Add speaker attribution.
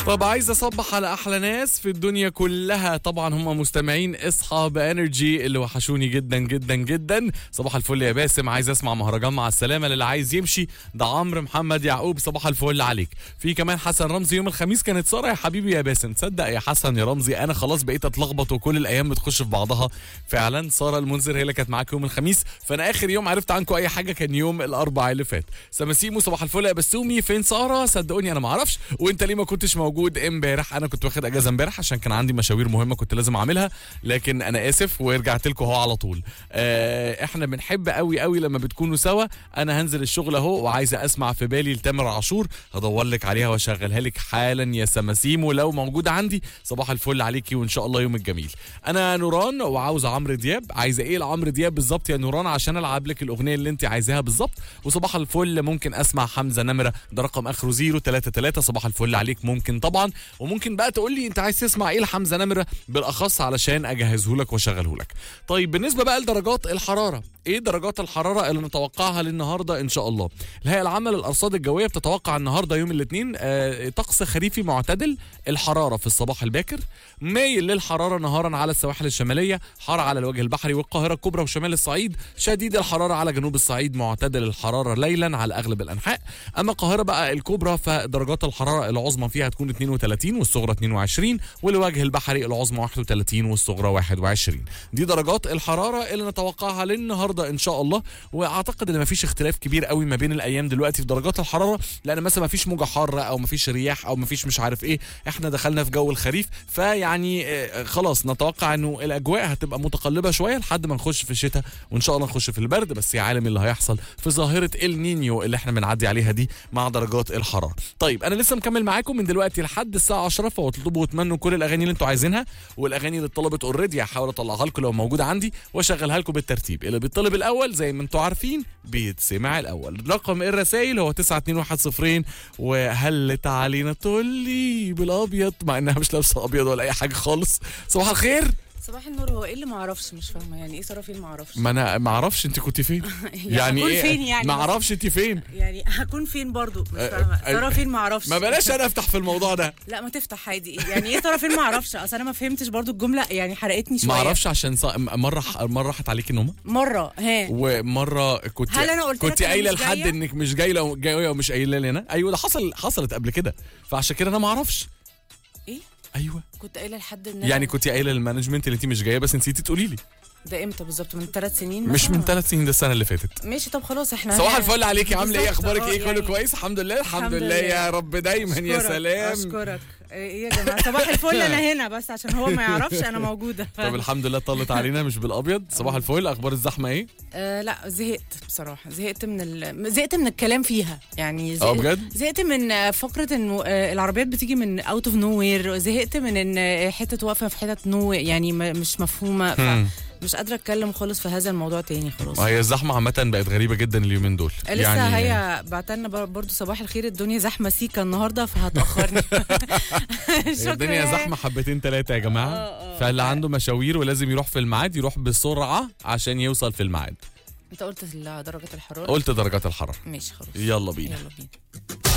Speaker 1: طب عايز اصبح على احلى ناس في الدنيا كلها، طبعا هم مستمعين اصحى بانرجي اللي وحشوني جدا جدا جدا. صباح الفل يا باسم، عايز اسمع مهرجان مع السلامه للي عايز يمشي، ده عمرو محمد يعقوب. صباح الفل عليك. في كمان حسن رمزي، يوم الخميس كانت ساره يا حبيبي يا باسم. تصدق يا حسن يا رمزي انا خلاص بقيت اتلخبط وكل الايام بتخش في بعضها. فعلا ساره المنذر هي اللي كانت معاك يوم الخميس، فانا اخر يوم عرفت عنكم اي حاجه كان يوم الاربعاء اللي فات. سماسيمو صباح الفل يا بسومي، فين ساره؟ صدقوني انا ما اعرفش. وانت ليه ما كنتش موجود امبارح؟ انا كنت واخد اجازه امبارح عشان كان عندي مشاوير مهمه كنت لازم اعملها، لكن انا اسف ورجعت لكم اهو على طول. احنا بنحب قوي قوي لما بتكونوا سوا. انا هنزل الشغل اهو وعايزه اسمع في بالي لتامر عاشور، هدور لك عليها واشغلها لك حالا يا سماسيمو لو موجوده عندي. صباح الفل عليكي وان شاء الله يومك جميل. انا نوران وعاوزه عمرو دياب. عايزه ايه لعمرو دياب بالظبط يا نوران عشان العب لك الاغنيه اللي انت عايزاها بالظبط؟ وصباح الفل ممكن اسمع حمزه نمره، ده رقم اخره 033. صباح الفل عليك. ممكن طبعا، وممكن بقى تقول لي انت عايز تسمع ايه لحمزه نمره بالاخص علشان اجهزه لك واشغله لك. طيب بالنسبه بقى لدرجات الحراره، ايه درجات الحراره اللي نتوقعها للنهارده ان شاء الله؟ الهيئه العامه للارصاد الجويه بتتوقع النهارده يوم الاثنين طقس خريفي معتدل، الحراره في الصباح الباكر، مايل للحراره نهارا على السواحل الشماليه، حار على الوجه البحري والقاهره الكبرى وشمال الصعيد، شديد الحراره على جنوب الصعيد، معتدل الحراره ليلا على اغلب الانحاء. اما القاهره بقى الكبرى فدرجات الحراره العظمى فيها هتكون 32 والصغرى 22، والوجه البحري العظمى 31 والصغرى 21. دي درجات الحراره اللي نتوقعها للنهارده ان شاء الله. واعتقد ان مفيش اختلاف كبير قوي ما بين الايام دلوقتي في درجات الحراره، لان مثلا مفيش موجه حاره او مفيش رياح او مفيش مش عارف ايه، احنا دخلنا في جو الخريف. فيعني خلاص نتوقع انه الاجواء هتبقى متقلبه شويه لحد ما نخش في الشتاء، وان شاء الله نخش في البرد. بس يا عالم اللي هيحصل في ظاهره النينيو اللي احنا بنعدي عليها دي مع درجات الحراره. طيب انا لسه مكمل معاكم من دلوقتي لحد الساعه 10، فاطلبوا واتمنوا كل الاغاني اللي انتوا عايزينها، والاغاني اللي اتطلبت اوريدي هحاول اطلعها لكم لو موجوده عندي واشغلها لكم بالترتيب. اللي بيطلب الاول زي ما انتوا عارفين بيتسمع الاول. رقم الرسائل هو 92110. وهلت علينا تقول لي بالابيض مع انها مش لابسه ابيض ولا اي حاجه خالص. صباح الخير.
Speaker 2: صباح النور. هو ايه اللي ما اعرفش؟ مش فاهمه يعني ايه صرافين ما اعرفش.
Speaker 1: ما انا ما اعرفش انت كنت فين.
Speaker 2: يعني ايه فين يعني؟
Speaker 1: ما اعرفش انت فين
Speaker 2: يعني هكون فين برضو مش فاهمه. صرافين ما اعرفش.
Speaker 1: ما بلاش انا افتح في الموضوع ده.
Speaker 2: لا ما تفتح عادي. يعني ايه صرافين ما اعرفش؟ اصل انا ما فهمتش برضو الجمله، يعني حرقتني شويه.
Speaker 1: ما اعرفش عشان مره راحت عليك النوم
Speaker 2: مره
Speaker 1: ومره كنت
Speaker 2: هل انا قلت
Speaker 1: كنت قايله لحد انك مش جايه ومش قايله لي انا. ايوه ده حصلت قبل كده، فعشان كده انا ما اعرفش.
Speaker 2: ايه؟
Speaker 1: ايوه
Speaker 2: كنت قايله لحد ان
Speaker 1: يعني كنت قايله للمانجمنت اللي انت مش جايه بس نسيتي تقولي لي.
Speaker 2: ده امتى بالظبط؟ من 3 سنين
Speaker 1: مش من 3 سنين، ده السنه اللي فاتت.
Speaker 2: ماشي طب خلاص احنا
Speaker 1: صباح الفل عليكي. عامله ايه؟ اخبارك ايه؟
Speaker 2: يعني
Speaker 1: كله كويس الحمد لله. الحمد لله يا رب دايما. يا سلام.
Speaker 2: اشكرك. ايه يا جماعه صباح الفل. انا هنا بس عشان هو ما يعرفش انا موجوده.
Speaker 1: طب الحمد لله طلت علينا مش بالابيض. صباح الفل. اخبار الزحمه ايه؟
Speaker 2: لا زهقت بصراحه. زهقت من الكلام فيها يعني.
Speaker 1: بجد
Speaker 2: زهقت من فكره انه العربيات بتيجي من اوت اوف نو وير. زهقت من ان حته واقفه في حته نو يعني مش مفهومه. مش قادره اتكلم خالص في هذا الموضوع تاني خلاص.
Speaker 1: هي الزحمه عامه بقت غريبه جدا اليومين دول.
Speaker 2: لسه يعني هي بعتلنا برضو صباح الخير الدنيا زحمه سيكا النهارده فهتاخرني.
Speaker 1: الدنيا زحمه حبتين 3 يا جماعه. فاللي عنده مشاوير ولازم يروح في الميعاد يروح بسرعه عشان يوصل في الميعاد.
Speaker 2: انت قلت درجات الحراره؟
Speaker 1: قلت درجات الحراره.
Speaker 2: ماشي خلاص
Speaker 1: يلا بينا.